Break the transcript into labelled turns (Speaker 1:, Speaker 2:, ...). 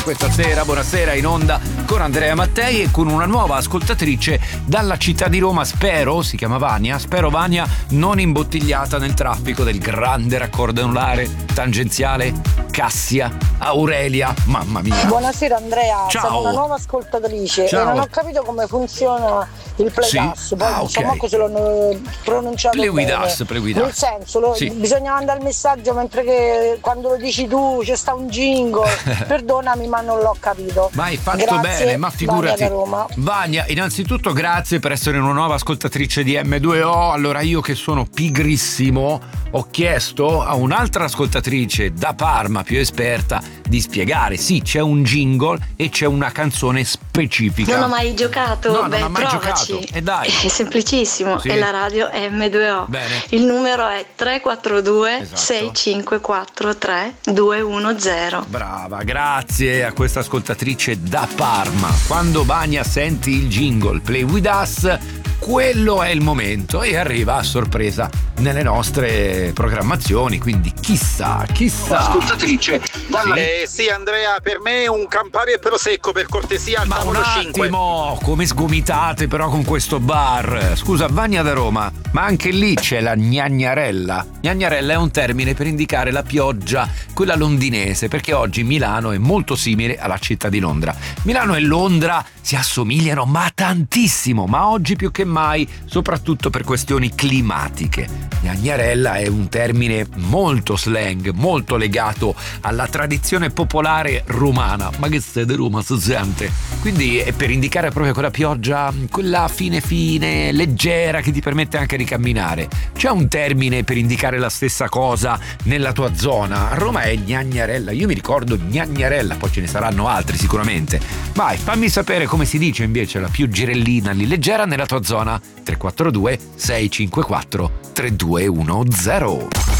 Speaker 1: questa sera. Buonasera, in onda con Andrea Mattei e con una nuova ascoltatrice dalla città di Roma, spero, si chiama Vania, spero Vania non imbottigliata nel traffico del grande raccordo anulare tangenziale Cassia Aurelia, mamma mia.
Speaker 2: Buonasera Andrea,
Speaker 1: ciao.
Speaker 2: sono una nuova ascoltatrice.
Speaker 1: Ciao.
Speaker 2: E non ho capito come funziona il Playgas, poi non so manco se l'hanno pronunciato
Speaker 1: Playwidas,
Speaker 2: bene. Nel senso, bisogna mandare il messaggio mentre che quando lo dici tu c'è sta un jingle. Perdonami ma non l'ho capito.
Speaker 1: Ma hai fatto
Speaker 2: grazie,
Speaker 1: bene, ma figurati.
Speaker 2: Vania da Roma.
Speaker 1: Vania, innanzitutto grazie per essere una nuova ascoltatrice di M2O. Allora io che sono pigrissimo ho chiesto a un'altra ascoltatrice da Parma più esperta di spiegare. Sì, c'è un jingle e c'è una canzone specifica.
Speaker 3: Non ho mai giocato?
Speaker 1: No,
Speaker 3: beh,
Speaker 1: non ho mai
Speaker 3: provaci.
Speaker 1: giocato. E dai.
Speaker 3: È semplicissimo,
Speaker 1: Sì.
Speaker 3: e la radio è M2O.
Speaker 1: Bene.
Speaker 3: Il numero è 342
Speaker 1: Esatto.
Speaker 3: 654 3210.
Speaker 1: Brava, grazie a questa ascoltatrice da Parma. Quando Vania senti il jingle Play With Us, quello è il momento e arriva a sorpresa nelle nostre programmazioni, quindi chissà.
Speaker 4: Ascoltatrice
Speaker 1: dalla...
Speaker 4: sì Andrea, per me un Campari e Prosecco per cortesia al
Speaker 1: Ma un
Speaker 4: tavolo 5.
Speaker 1: attimo, come sgomitate però con questo bar. Scusa, Vania da Roma, ma anche lì c'è la gnagnarella. Gnagnarella è un termine per indicare la pioggia, quella londinese, perché oggi Milano è molto simile alla città di Londra. Milano e Londra si assomigliano ma tantissimo, ma oggi più che mai, soprattutto per questioni climatiche. Gnagnarella è un termine molto slang, molto legato alla tradizione popolare romana. Ma che sei di Roma, si sente? Quindi è per indicare proprio quella pioggia, quella fine, leggera, che ti permette anche di camminare. C'è un termine per indicare la stessa cosa nella tua zona? A Roma è gnagnarella, io mi ricordo gnagnarella, poi ce ne saranno altri sicuramente. Vai, fammi sapere come si dice invece la più girellina lì leggera nella tua zona. 342 654 3210.